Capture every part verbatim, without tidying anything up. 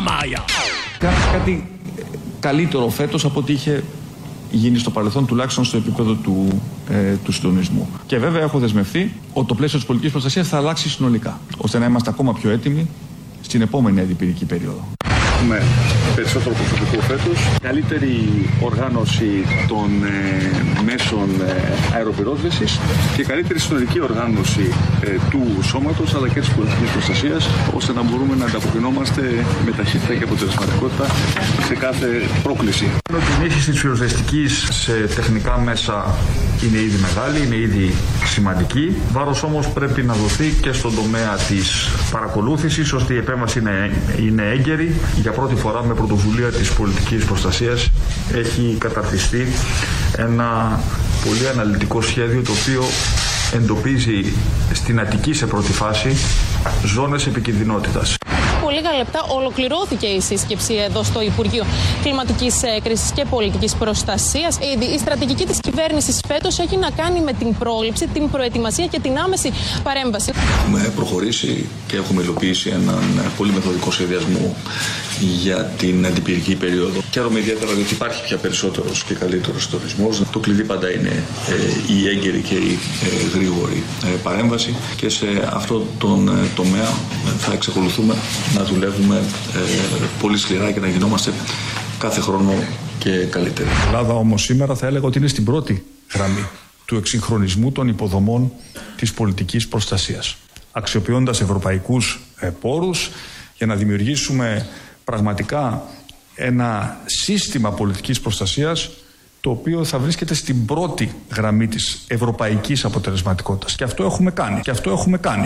Μάια. Κάτι καλύτερο φέτος από ό,τι είχε γίνει στο παρελθόν, τουλάχιστον στο επίπεδο του, ε, του συντονισμού. Και βέβαια έχω δεσμευτεί ότι το πλαίσιο της πολιτικής προστασίας θα αλλάξει συνολικά, ώστε να είμαστε ακόμα πιο έτοιμοι στην επόμενη αντιπυρική περίοδο. Έχουμε περισσότερο προσωπικό φέτος, καλύτερη οργάνωση των ε, μέσων ε, αεροπυρόσβεσης και καλύτερη συνολική οργάνωση ε, του σώματος αλλά και της πολιτικής προστασίας, ώστε να μπορούμε να ανταποκρινόμαστε με ταχύτητα και αποτελεσματικότητα σε κάθε πρόκληση. Η ενίσχυση της πυροσβεστικής σε τεχνικά μέσα είναι ήδη μεγάλη, είναι ήδη σημαντική. Βάρος όμως πρέπει να δοθεί και στον τομέα της παρακολούθησης, ώστε η επέμβαση είναι, είναι έγκαιρη. Για πρώτη φορά με πρωτοβουλία της πολιτικής προστασίας έχει καταρτιστεί ένα πολύ αναλυτικό σχέδιο, το οποίο εντοπίζει στην Αττική σε πρώτη φάση ζώνες επικινδυνότητας. Πολύ λίγα λεπτά ολοκληρώθηκε η σύσκεψη εδώ στο Υπουργείο Κλιματικής Κρίσης και Πολιτικής Προστασίας. Η στρατηγική της κυβέρνησης φέτος έχει να κάνει με την πρόληψη, την προετοιμασία και την άμεση παρέμβαση. Έχουμε προχωρήσει και έχουμε υλοποιήσει έναν πολύ μεθοδικό σχεδιασμό για την αντιπυρική περίοδο. Χαίρομαι ιδιαίτερα διότι υπάρχει πια περισσότερος και καλύτερος τουρισμός. Το κλειδί πάντα είναι ε, η έγκαιρη και η ε, γρήγορη ε, παρέμβαση και σε αυτό τον ε, τομέα ε, θα εξακολουθούμε να δουλεύουμε ε, πολύ σκληρά και να γινόμαστε κάθε χρόνο και καλύτεροι. Η Ελλάδα όμως σήμερα θα έλεγα ότι είναι στην πρώτη γραμμή του εξυγχρονισμού των υποδομών της πολιτικής προστασίας, αξιοποιώντας ευρωπαϊκούς ε, πόρους για να δημιουργήσουμε πραγματικά ένα σύστημα πολιτικής προστασίας το οποίο θα βρίσκεται στην πρώτη γραμμή της ευρωπαϊκής αποτελεσματικότητας. Και αυτό έχουμε κάνει. Και αυτό έχουμε κάνει.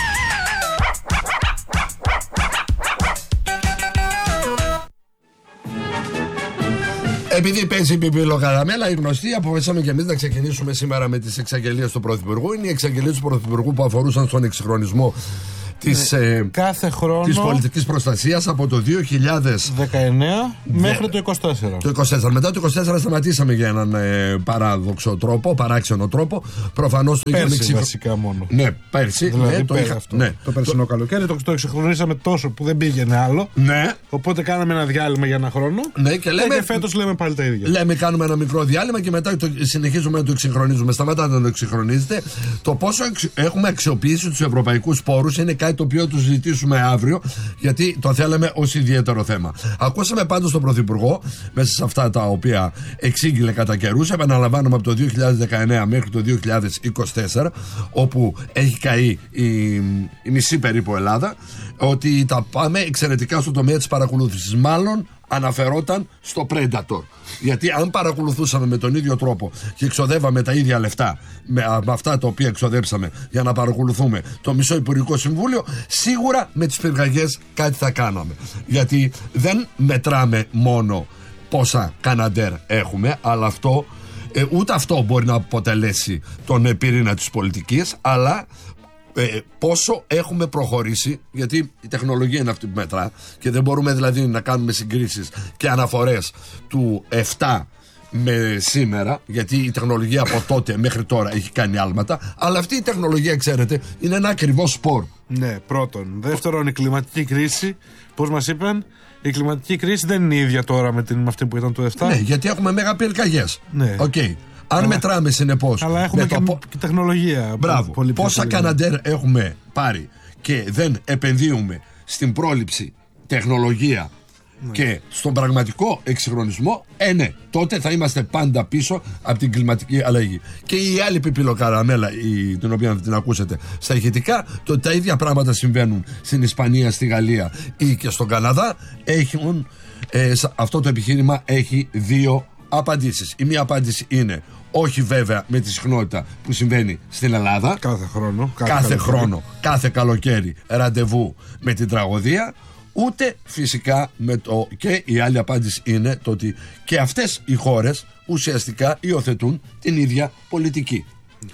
Επειδή παίζει η πιπιλοκαραμέλα, η γνωστή, αποφασίσαμε και εμείς να ξεκινήσουμε σήμερα με τις εξαγγελίες του Πρωθυπουργού. Είναι οι εξαγγελίες του Πρωθυπουργού που αφορούσαν στον εξυγχρονισμό της, ε, κάθε χρόνο της πολιτικής προστασίας από το δύο χιλιάδες δεκαεννέα μέχρι το είκοσι τέσσερα. Το είκοσι τέσσερα. Μετά το είκοσι τέσσερα σταματήσαμε για έναν ε, παράδοξο τρόπο, παράξενο τρόπο. Προφανώς το είχαμε εξυγχρονίσει. Βασικά μόνο. Ναι, πέρσι. Δηλαδή, ναι, το, είχα... αυτό. ναι. το περσινό το... καλοκαίρι το, το εξυγχρονίσαμε τόσο που δεν πήγαινε άλλο. Ναι. Οπότε κάναμε ένα διάλειμμα για ένα χρόνο. Ναι, και, λέμε... και φέτος λέμε πάλι τα ίδια. Λέμε, κάνουμε ένα μικρό διάλειμμα και μετά το συνεχίζουμε να το εξυγχρονίζουμε. Σταματάτε να το εξυγχρονίζετε. Το πόσο εξ... έχουμε αξιοποιήσει τους ευρωπαϊκούς πόρους είναι κάτι το οποίο το συζητήσουμε αύριο, γιατί το θέλαμε ως ιδιαίτερο θέμα. Ακούσαμε πάντως τον Πρωθυπουργό μέσα σε αυτά τα οποία εξήγηλε κατά καιρούς. Επαναλαμβάνουμε από το δύο χιλιάδες δεκαεννέα μέχρι το δύο χιλιάδες είκοσι τέσσερα, όπου έχει καεί η, η μισή περίπου Ελλάδα, ότι τα πάμε εξαιρετικά στο τομέα της παρακολούθησης. Μάλλον αναφερόταν στο Predator. Γιατί αν παρακολουθούσαμε με τον ίδιο τρόπο και εξοδεύαμε τα ίδια λεφτά με, με αυτά τα οποία εξοδέψαμε για να παρακολουθούμε το μισό Υπουργικό Συμβούλιο, σίγουρα με τις πυρκαγιές κάτι θα κάναμε. Γιατί δεν μετράμε μόνο πόσα Καναντέρ έχουμε, αλλά αυτό, ε, ούτε αυτό μπορεί να αποτελέσει τον πυρήνα της πολιτικής, αλλά Ε, πόσο έχουμε προχωρήσει, γιατί η τεχνολογία είναι αυτή που μετρά και δεν μπορούμε δηλαδή να κάνουμε συγκρίσεις και αναφορές του επτά με σήμερα, γιατί η τεχνολογία από τότε μέχρι τώρα έχει κάνει άλματα, αλλά αυτή η τεχνολογία, ξέρετε, είναι ένα ακριβό σπορ. Ναι, πρώτον. Δεύτερον, η κλιματική κρίση, πώς μας είπαν, η κλιματική κρίση δεν είναι η ίδια τώρα με, την, με αυτή που ήταν το επτά. Ναι, γιατί έχουμε μέγα πυρκαγιές. Ναι. Okay. Αν αλλά, μετράμε συνεπώς. Αλλά έχουμε και, το... και τεχνολογία. Μπράβο. Πολύ πόσα Καναντέρ έχουμε πάρει και δεν επενδύουμε στην πρόληψη, τεχνολογία, ναι, και στον πραγματικό εξυγχρονισμό, ε, ναι, τότε θα είμαστε πάντα πίσω από την κλιματική αλλαγή. Και η άλλη πιπιλοκαραμέλα, η, την οποία την ακούσετε στα ηχητικά, το ότι τα ίδια πράγματα συμβαίνουν στην Ισπανία, στη Γαλλία ή και στον Καναδά, έχουν, ε, αυτό το επιχείρημα έχει δύο απαντήσεις. Η μία απάντηση είναι όχι, βέβαια, με τη συχνότητα που συμβαίνει στην Ελλάδα. Κάθε χρόνο. Κάθε, κάθε χρόνο, κάθε καλοκαίρι ραντεβού με την τραγωδία. Ούτε φυσικά με το. Και η άλλη απάντηση είναι το ότι και αυτές οι χώρες ουσιαστικά υιοθετούν την ίδια πολιτική. Ναι.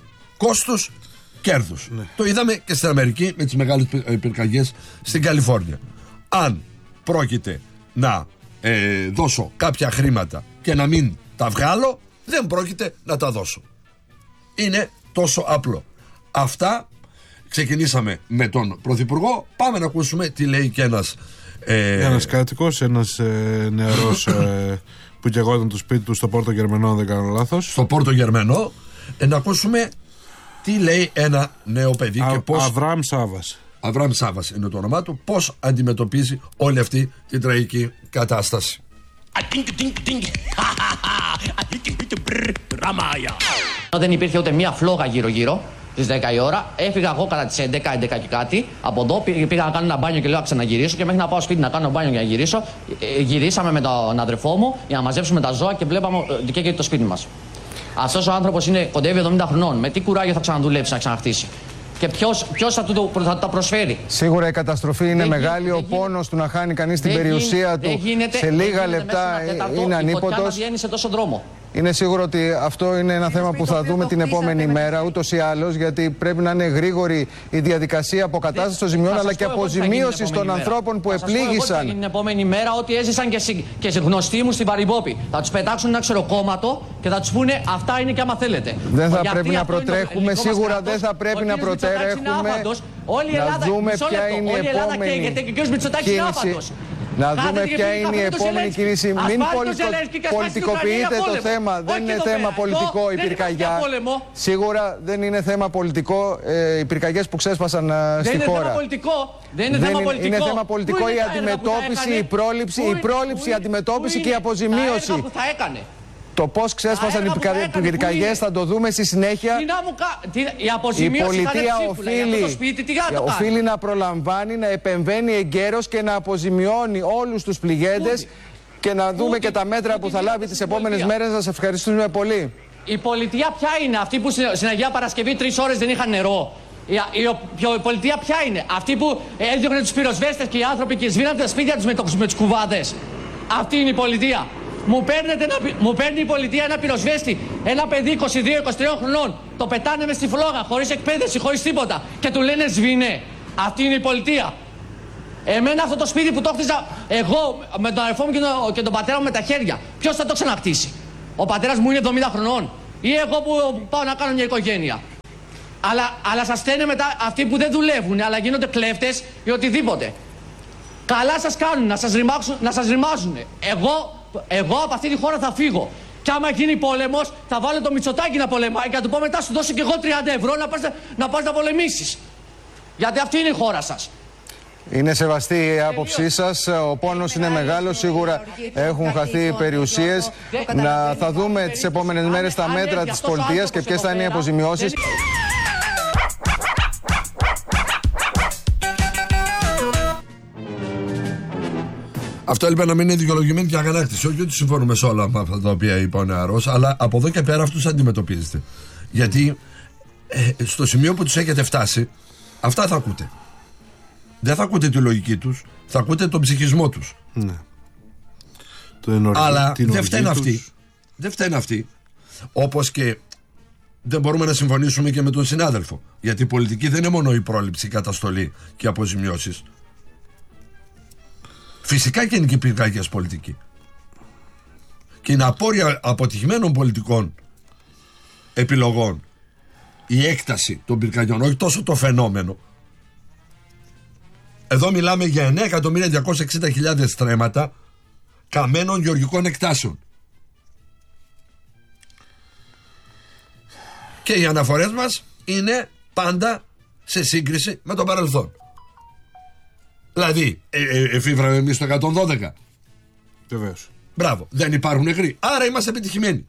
Κόστος κέρδους. Ναι. Το είδαμε και στην Αμερική με τις μεγάλες πυρκαγιές στην Καλιφόρνια. Αν πρόκειται να ε, δώσω κάποια χρήματα και να μην τα βγάλω, δεν πρόκειται να τα δώσω. Είναι τόσο απλό. Αυτά ξεκινήσαμε με τον Πρωθυπουργό. Πάμε να ακούσουμε τι λέει και ένας Ε, ένας κάτοικος, ένας ε, νεαρός ε, που καιγόταν το σπίτι του στο Πόρτο Γερμενό, αν δεν κάνω λάθος. Στο Πόρτο Γερμενό. Ε, να ακούσουμε τι λέει ένα νέο παιδί Α, και πώς. Αβραάμ Σάβας. Αβραάμ Σάβας είναι το όνομά του. Πώς αντιμετωπίζει όλη αυτή την τραγική κατάσταση. Δεν υπήρχε ούτε μία φλόγα γύρω-γύρω στις δέκα η ώρα. Έφυγα εγώ κατά τις έντεκα, έντεκα και κάτι. Από εδώ πήγα να κάνω ένα μπάνιο και λέω να ξαναγυρίσω. Και μέχρι να πάω σπίτι να κάνω μπάνιο για να γυρίσω, γυρίσαμε με τον αδερφό μου για να μαζέψουμε τα ζώα και βλέπαμε ότι καίγεται το σπίτι μας. Αυτός ο άνθρωπος είναι κοντεύει εβδομήντα χρονών. Με τι κουράγιο θα ξαναδουλέψει, να ξαναχτίσει? Και ποιος, ποιος θα, του, θα τα προσφέρει? Σίγουρα η καταστροφή είναι δεν μεγάλη. Γι, ο πόνος του να χάνει κανείς την περιουσία γι, του γίνεται, σε λίγα γίνεται λεπτά είναι ανίποτος. Σε τόσο δρόμο. Είναι σίγουρο ότι αυτό είναι ένα θέμα που θα δούμε την επόμενη μέρα, ούτως ή άλλως, γιατί πρέπει να είναι γρήγορη η διαδικασία αποκατάστασης των ζημιών αλλά και αποζημίωσης των ανθρώπων που επλήγησαν. Θα γίνει την επόμενη μέρα ότι έζησαν και, συ, και σε γνωστοί μου στην Παρυμπόπη. Θα τους πετάξουν ένα ξεροκόμματο και θα τους πούνε αυτά είναι και άμα θέλετε. Δεν θα πρέπει να προτρέχουμε, σίγουρα δεν θα πρέπει να προτρέχουμε. Να δούμε ποια είναι η επόμενη κίνηση. Να δούμε ποια είναι η επόμενη κίνηση. Μην πολιτικοποιείτε το θέμα. Δεν είναι θέμα πολιτικό η πυρκαγιά. Σίγουρα δεν είναι θέμα πολιτικό οι πυρκαγιές που ξέσπασαν στη χώρα. Δεν είναι θέμα πολιτικό. Είναι θέμα πολιτικό η αντιμετώπιση, η πρόληψη, η πρόληψη, η αντιμετώπιση και η αποζημίωση. Το πώς ξέσπασαν οι πυρκαγιές θα το δούμε στη συνέχεια. Η πολιτεία οφείλει, οφείλει να προλαμβάνει, να επεμβαίνει εγκαίρως και να αποζημιώνει όλους τους πληγέντες και να δούμε και τα μέτρα που θα λάβει τις επόμενες μέρες. Σας ευχαριστούμε πολύ. Η πολιτεία ποια είναι? Αυτή που στην Αγία Παρασκευή τρεις ώρες δεν είχαν νερό. Η, η, η πολιτεία ποια είναι? Αυτή που έδιωχνε τους πυροσβέστες και οι άνθρωποι και σβήνανε τα σπίτια τους με, το, με τους κουβάδες. Αυτή είναι η πολιτεία. Μου, ένα, μου παίρνει η πολιτεία ένα πυροσβέστη, ένα παιδί είκοσι δύο είκοσι τρία χρονών, το πετάνε μες στη φλόγα, χωρίς εκπαίδευση, χωρίς τίποτα και του λένε σβήνε. Αυτή είναι η πολιτεία. Εμένα αυτό το σπίτι που το χτίζα εγώ με τον αδερφό μου και τον, και τον πατέρα μου με τα χέρια, ποιος θα το ξαναχτίσει? Ο πατέρας μου είναι εβδομήντα χρονών ή εγώ που πάω να κάνω μια οικογένεια? Αλλά, αλλά σας στέλνουν μετά αυτοί που δεν δουλεύουν, αλλά γίνονται κλέφτες ή οτιδήποτε. Καλά σας κάνουν να σας, ρημάξουν, να σας ρημάζουν. Εγώ, εγώ από αυτή τη χώρα θα φύγω. Και άμα γίνει πόλεμος, θα βάλω το Μητσοτάκη να πολεμάει και θα του πω μετά σου δώσω και εγώ τριάντα ευρώ να πας να, πας να πολεμήσεις. Γιατί αυτή είναι η χώρα σας. Είναι σεβαστή η άποψή σας. Ο πόνος είναι μεγάλος. Σίγουρα έχουν χαθεί περιουσίες. Να θα δούμε τις επόμενες μέρες τα μέτρα της πολιτείας και ποιες θα είναι οι αποζημιώσεις. Αυτό έλειπε να μην είναι δικαιολογημένη και αγανάκτηση. Όχι ότι συμφωνούμε σε όλα με αυτά τα οποία είπε ο νεαρός, αλλά από εδώ και πέρα αυτούς αντιμετωπίζετε. Γιατί ε, στο σημείο που τους έχετε φτάσει, αυτά θα ακούτε. Δεν θα ακούτε τη λογική τους, θα ακούτε τον ψυχισμό τους. Ναι. Το ενορκή, αλλά δεν φταίνε αυτοί. Δεν φταίνε αυτοί. Όπως και δεν μπορούμε να συμφωνήσουμε και με τον συνάδελφο. Γιατί η πολιτική δεν είναι μόνο η πρόληψη, η καταστολή και οι αποζημιώσεις. Φυσικά και είναι και πυρκαγιές πολιτική. Και είναι απόρρια αποτυχημένων πολιτικών επιλογών η έκταση των πυρκαγιών, όχι τόσο το φαινόμενο. Εδώ μιλάμε για εννέα εκατομμύρια διακόσιες εξήντα χιλιάδες στρέμματα καμένων γεωργικών εκτάσεων. Και οι αναφορές μας είναι πάντα σε σύγκριση με το παρελθόν. Δηλαδή, ε, ε, εφήβραμε εμείς το εκατόν δώδεκα. Βεβαίως. Μπράβο, δεν υπάρχουν νεκροί. Άρα είμαστε επιτυχημένοι.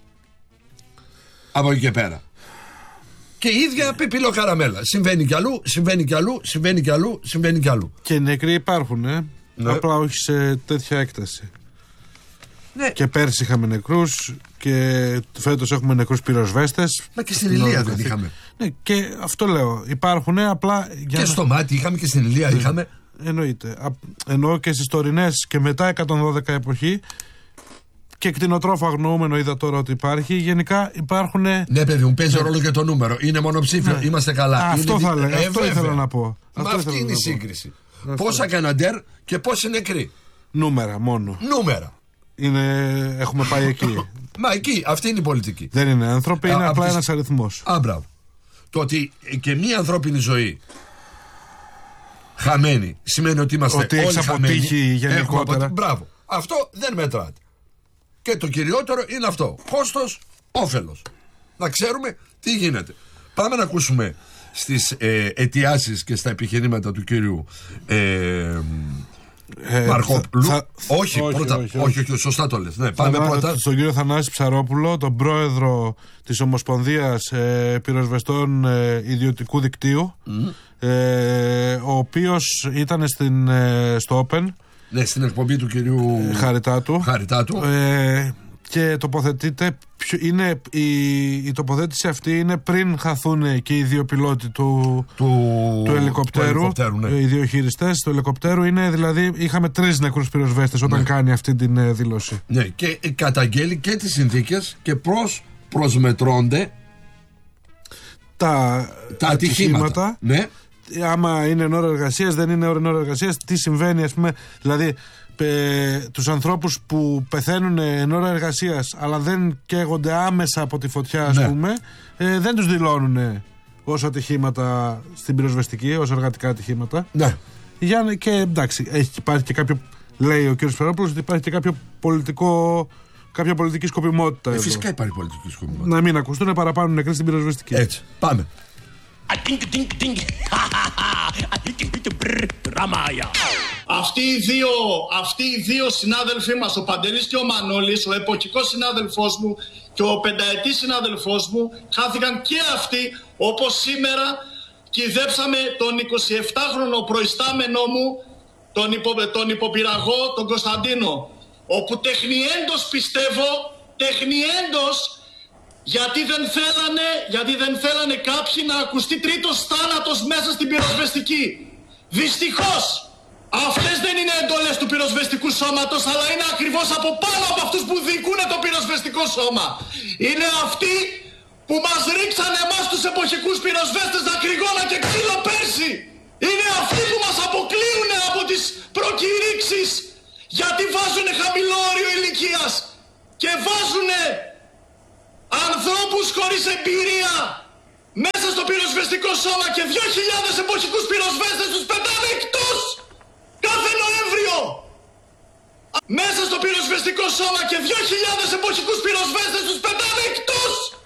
Από εκεί και πέρα. Και η ίδια πιπιλοκαραμέλα. Συμβαίνει κι αλλού, συμβαίνει κι αλλού, συμβαίνει κι αλλού, συμβαίνει κι αλλού. Και νεκροί υπάρχουν, ε. Ναι. Απλά όχι σε τέτοια έκταση. Ναι. Και πέρσι είχαμε νεκρούς και φέτος έχουμε νεκρούς πυροσβέστες. Μα και στην Ηλία δεν είχαμε. Ναι, και αυτό λέω. Υπάρχουν, απλά. Για και να... στο μάτι είχαμε και στην Ηλία ναι. είχαμε. Εννοείται. Εννοώ και στις τωρινές και μετά εκατόν δώδεκα εποχή. Και κτηνοτρόφο αγνοούμενο είδα τώρα ότι υπάρχει. Γενικά υπάρχουν. Ναι, παιδί μου, παίζει ναι. ρόλο και το νούμερο. Είναι μονοψήφιο. Ναι. Είμαστε καλά. Α, αυτό είναι... θα λέγα. Ε, αυτό ήθελα να πω. Μα αυτό αυτή είναι η σύγκριση. Πόσα καναντέρ και πόσοι νεκροί. Νούμερα μόνο. Νούμερα. Είναι... Έχουμε πάει εκεί. Μα εκεί, αυτή είναι η πολιτική. Δεν είναι άνθρωποι, είναι Α, απλά τις... ένας αριθμός. Α, μπράβο. Το ότι και μία ανθρώπινη ζωή χαμένοι. Σημαίνει ότι είμαστε ότι όλοι χαμένοι. Ότι έχει γενικότερα. Αποτύ... Μπράβο. Αυτό δεν μετράται. Και το κυριότερο είναι αυτό. Κόστος, όφελος. Να ξέρουμε τι γίνεται. Πάμε να ακούσουμε στις ε, αιτιάσεις και στα επιχειρήματα του κύριου ε, ε, Μαρκόπουλου. Θα, θα, όχι, όχι, πρώτα, όχι, όχι, όχι, όχι, σωστά το λες. Ναι, πάμε πρώτα. Στον κύριο Θανάση Ψαρόπουλο, τον πρόεδρο της Ομοσπονδίας ε, Πυροσβεστών ε, Ιδιωτικού Δικτύου, mm. ε, ο οποίος ήταν στην, ε, στο Open. Ναι, στην εκπομπή του κυρίου ε, Χαριτάτου. Χαριτάτου. Ε, και τοποθετείται, είναι, η, η τοποθέτηση αυτή είναι πριν χαθούν και οι δύο πιλότοι του, του, του ελικοπτέρου, του ελικοπτέρου ναι. Οι δύο χειριστές του ελικοπτέρου. Είναι δηλαδή, είχαμε τρεις νεκρούς πυροσβέστες όταν ναι. κάνει αυτή την ε, δήλωση. Ναι, και καταγγέλει και τις συνθήκες και προς προσμετρώνται τα, τα ατυχήματα. Ναι. Άμα είναι εν ώρα εργασίας, δεν είναι εν ώρα εργασίας, τι συμβαίνει, ας πούμε, δηλαδή ε, τους ανθρώπους που πεθαίνουν εν ώρα εργασίας αλλά δεν καίγονται άμεσα από τη φωτιά, ας ναι. πούμε, ε, δεν τους δηλώνουν ως ατυχήματα στην πυροσβεστική, ως εργατικά ατυχήματα. Ναι. Για, και εντάξει, έχει, υπάρχει και κάποιο, λέει ο κ. Φερόπουλος, ότι υπάρχει και κάποιο πολιτικό, κάποια πολιτική σκοπιμότητα. Ε, φυσικά υπάρχει πολιτική σκοπιμότητα. Να μην ακουστούν παραπάνω νεκροί στην πυροσβεστική. Έτσι. Πάμε. Αυτοί οι δύο, αυτοί οι δύο συνάδελφοί μας, ο Παντελής και ο Μανώλης, ο εποχικός συνάδελφός μου και ο πενταετής συνάδελφός μου, χάθηκαν και αυτοί, όπως σήμερα κυδέψαμε τον εικοσιεφτάχρονο προϊστάμενό μου, τον, υπο, τον υποπυραγό, τον Κωνσταντίνο, όπου τεχνιέντος, πιστεύω, τεχνιέντος, γιατί δεν θέλανε, γιατί δεν θέλανε κάποιοι να ακουστεί τρίτος θάνατος μέσα στην πυροσβεστική. Δυστυχώς, αυτές δεν είναι εντολές του πυροσβεστικού σώματος, αλλά είναι ακριβώς από πάνω από αυτούς που διοικούν το πυροσβεστικό σώμα. Είναι αυτοί που μας ρίξανε εμάς τους εποχικούς πυροσβέστες δακρυγόνα και ξύλο πέρσι. Είναι αυτοί που μας αποκλείουν από τις προκηρύξεις, γιατί βάζουν χαμηλό όριο ηλικίας και βάζουν ανθρώπους χωρίς εμπειρία μέσα στο πυροσβεστικό σώμα και δύο χιλιάδες εποχικούς πυροσβέστες τους πετάνε εκτός κάθε Νοέμβριο. Μέσα στο πυροσβεστικό σώμα και δύο χιλιάδες εποχικούς πυροσβέστες τους πετάνε εκτός.